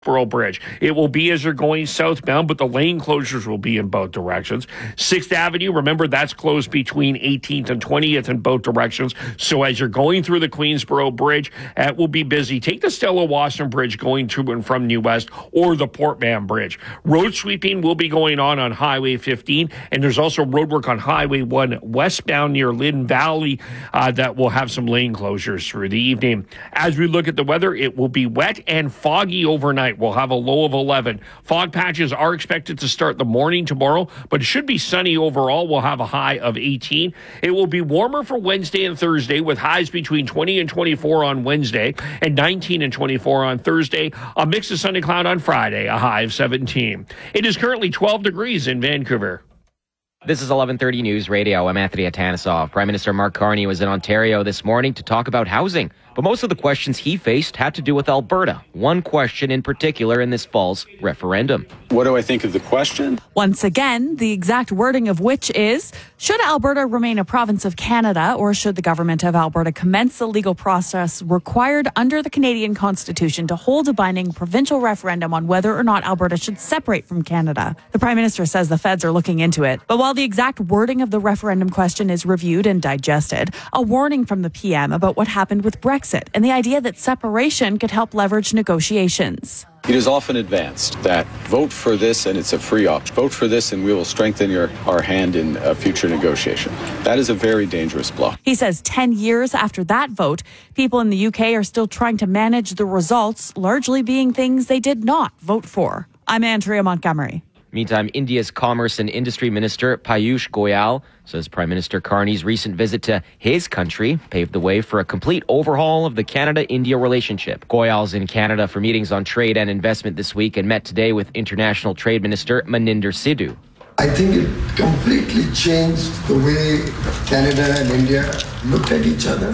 Borough Bridge. It will be as you're going southbound, but the lane closures will be in both directions. 6th Avenue, remember, that's closed between 18th and 20th in both directions. So as you're going through the Queensboro Bridge, it will be busy. Take the Stella Wasson Bridge going to and from New West or the Port Mann Bridge. Road sweeping will be going on Highway 15, and there's also roadwork on Highway 1 westbound near Lynn Valley that will have some lane closures through the evening. As we look at the weather, it will be wet and foggy overnight. We'll have a low of 11. Fog patches are expected to start the morning tomorrow, but it should be sunny overall. We'll have a high of 18. It will be warmer for Wednesday and Thursday with highs between 20 and 24 on Wednesday and 19 and 24 on Thursday. A mix of sun and cloud on Friday, a high of 17. It is currently 12 degrees in Vancouver. This is 11:30 News Radio. I'm Anthony Atanesov. Prime Minister Mark Carney was in Ontario this morning to talk about housing. But most of the questions he faced had to do with Alberta. One question in particular in this fall's referendum. What do I think of the question? Once again, the exact wording of which is, should Alberta remain a province of Canada, or should the government of Alberta commence the legal process required under the Canadian Constitution to hold a binding provincial referendum on whether or not Alberta should separate from Canada? The Prime Minister says the feds are looking into it. But while the exact wording of the referendum question is reviewed and digested, a warning from the PM about what happened with Brexit and the idea that separation could help leverage negotiations. It is often advanced that vote for this and it's a free option. Vote for this and we will strengthen our hand in a future negotiation. That is a very dangerous bloc. He says 10 years after that vote, people in the UK are still trying to manage the results, largely being things they did not vote for. I'm Andrea Montgomery. Meantime, India's Commerce and Industry Minister Piyush Goyal says Prime Minister Carney's recent visit to his country paved the way for a complete overhaul of the Canada-India relationship. Goyal's in Canada for meetings on trade and investment this week and met today with International Trade Minister Maninder Sidhu. I think it completely changed the way Canada and India looked at each other.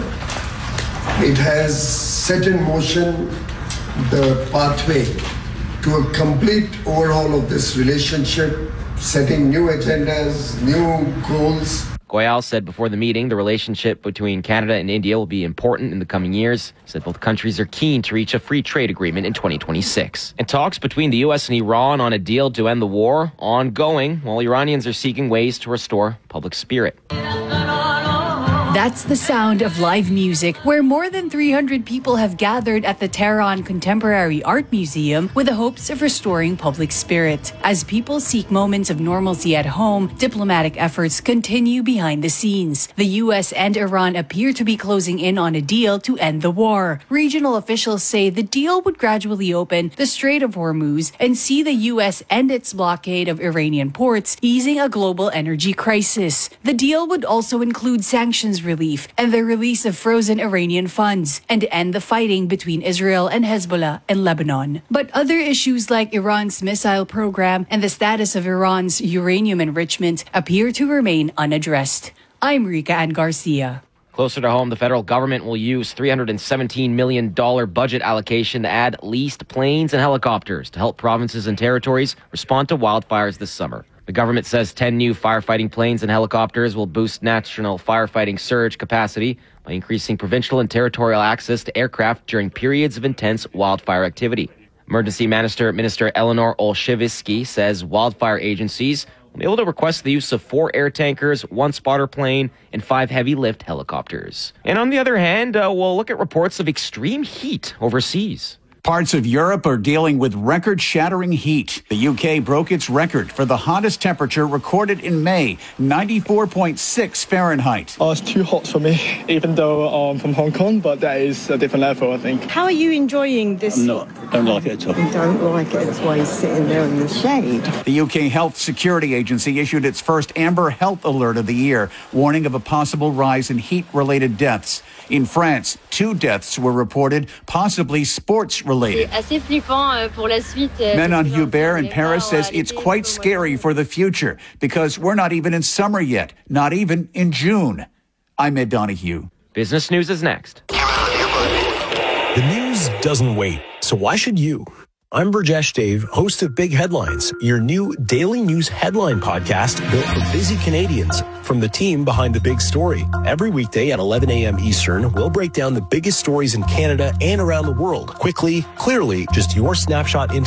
It has set in motion the pathway to a complete overhaul of this relationship, setting new agendas, new goals. Goyal said before the meeting the relationship between Canada and India will be important in the coming years. He said both countries are keen to reach a free trade agreement in 2026. And talks between the U.S. and Iran on a deal to end the war ongoing, while Iranians are seeking ways to restore public spirit. That's the sound of live music, where more than 300 people have gathered at the Tehran Contemporary Art Museum with the hopes of restoring public spirit. As people seek moments of normalcy at home, diplomatic efforts continue behind the scenes. The U.S. and Iran appear to be closing in on a deal to end the war. Regional officials say the deal would gradually open the Strait of Hormuz and see the U.S. end its blockade of Iranian ports, easing a global energy crisis. The deal would also include sanctions relief and the release of frozen Iranian funds, and end the fighting between Israel and Hezbollah and Lebanon. But other issues like Iran's missile program and the status of Iran's uranium enrichment appear to remain unaddressed. I'm Rika Ann Garcia. Closer to home, the federal government will use $317 million budget allocation to add leased planes and helicopters to help provinces and territories respond to wildfires this summer. The government says 10 new firefighting planes and helicopters will boost national firefighting surge capacity by increasing provincial and territorial access to aircraft during periods of intense wildfire activity. Emergency Minister Eleanor Olszewski says wildfire agencies will be able to request the use of 4 air tankers, 1 spotter plane, and 5 heavy lift helicopters. And on the other hand, we'll look at reports of extreme heat overseas. Parts of Europe are dealing with record-shattering heat. The UK broke its record for the hottest temperature recorded in May, 94.6 Fahrenheit. It's too hot for me, even though I'm from Hong Kong, but that is a different level, I think. How are you enjoying this? Don't like it at all. You don't like it, that's why he's sitting there in the shade. The UK Health Security Agency issued its first Amber Health Alert of the year, warning of a possible rise in heat-related deaths. In France, 2 deaths were reported, possibly sports-related. Menon Hubert in Paris says it's quite scary for the future because we're not even in summer yet, not even in June. I'm Ed Donahue. Business News is next. The news doesn't wait, so why should you? I'm Burjesh Dave, host of Big Headlines, your new daily news headline podcast built for busy Canadians from the team behind the big story. Every weekday at 11 a.m. Eastern, we'll break down the biggest stories in Canada and around the world quickly, clearly, just your snapshot into